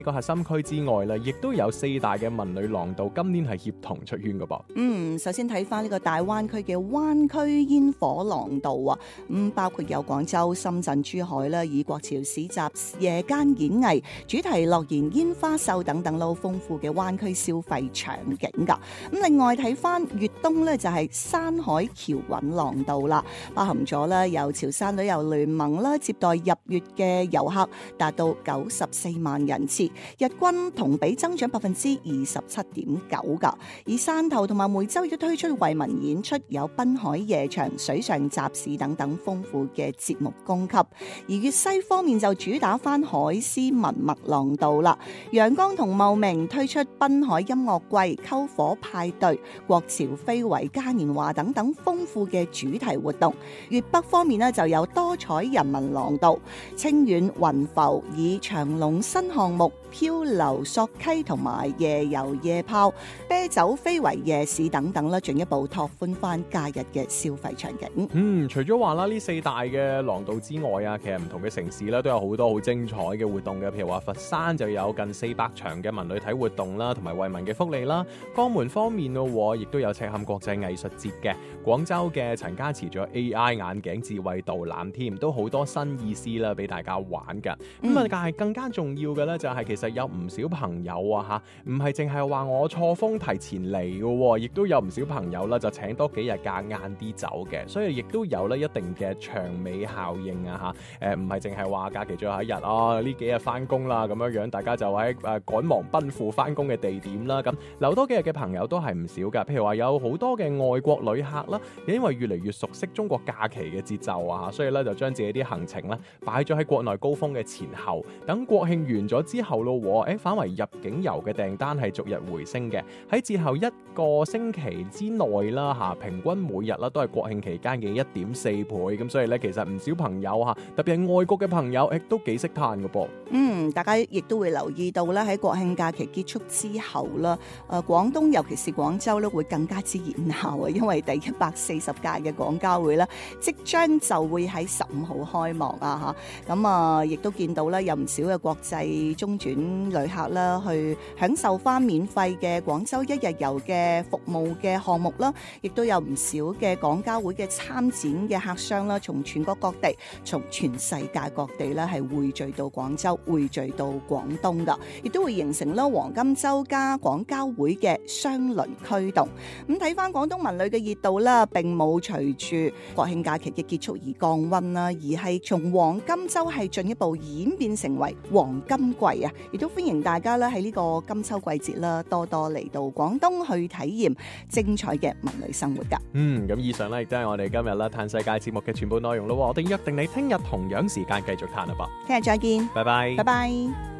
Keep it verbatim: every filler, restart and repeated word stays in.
個核心區之外咧，亦都有四大嘅文旅廊道，今年係協同出圈㗎噃。 嗯，首先睇翻呢個大灣區嘅灣區煙火廊道啊，咁、嗯、包括有廣州、深圳、珠海啦，以國潮市集、夜間演藝、主題樂園、煙花秀等等咯，豐富嘅灣區消費場景㗎。咁另外睇翻粵東呢，就係、是、山海橋韻廊道啦，包含咗咧由潮汕旅遊聯盟啦接待入粵嘅遊客達到九十四萬人次，日均同比增長百分之二十七點九噶。而汕頭同埋梅州亦都推出惠民演出，有濱海夜場、水上集市等等豐富嘅節目供給。而粵西方面就主打翻海獅文墨廊道啦，陽江同茂名推出濱海音樂季、篝火派對、國潮非遺嘉年華等等豐富嘅主題活動。粵北方面呢，就有多彩人文廊道、清遠雲浮以長隆新項目、漂流索溪同埋夜遊夜泡、啤酒非遺夜市等等啦，進一步拓寬翻假日嘅消費場景。 嗯，除咗話啦呢四大嘅廊道之外啊，其實唔同嘅城市咧都有好多好精彩嘅活動嘅，譬如話佛山就有近四百場嘅文旅體活動啦，同埋惠民嘅福利啦。江門方面咯，亦都有赤坎國際藝術節嘅。廣州嘅陳家祠仲有 A I 眼鏡智慧導覽添，都好多新意思啦，俾大家玩㗎。咁、嗯、啊，但係更加重要嘅咧，就係其實有唔少朋友啊嚇，唔係淨係話我錯峰提前嚟嘅，亦都有唔少朋友啦，就請多幾日假晏啲走嘅，所以亦都有咧一定嘅長尾效應啊嚇。誒唔係淨係話假期最後一日啊，呢幾日翻工啦咁樣樣，大家就喺誒趕忙奔赴翻工嘅地點啦。咁留多幾日嘅朋友都係唔少㗎，譬如話有好多嘅外國旅客啦，因為越嚟越熟悉中國假期嘅節奏啊，所以咧就將自己啲行程咧擺咗喺國內高峰嘅前後，等國慶完咗之後咯，誒反為入境遊嘅訂單係逐日回升嘅，喺節後一個星期之內啦嚇，平均每日啦都係國慶期間嘅一點四倍，咁所以咧其實唔少朋友嚇，特別係外國嘅朋友，誒都幾識嘆嘅噃。 嗯，大家亦都會留意到咧，喺國慶假期結束之後啦，誒、呃、廣東尤其是廣州咧會更加之熱鬧啊，因為第一百四十屆嘅廣交會咧即將就會喺十五號開幕啊嚇，咁啊亦都見到咧有唔少嘅國際中轉旅客啦，去享受翻免費嘅廣州一日遊嘅服務嘅項目啦，亦都有唔少嘅廣交會嘅參展嘅客商啦，從全國各地、從全世界各地咧係匯聚到廣州、匯聚到廣東噶，亦都會形成啦黃金週加廣交會嘅雙輪驅動。咁睇翻廣東文旅嘅熱度啦，並冇隨住國慶假期嘅結束而降溫啦，而係從黃金週係進一步演變成為黃金季啊！亦都歡迎大家咧喺呢個金秋季節啦，多多嚟到廣東去體驗精彩嘅文旅生活噶。 嗯，咁以上咧亦都係我哋今日啦嘆世界節目嘅全部內容咯。我哋約定你聽日同樣時間繼續嘆啦噃。 聽日再見， 拜拜， 拜拜。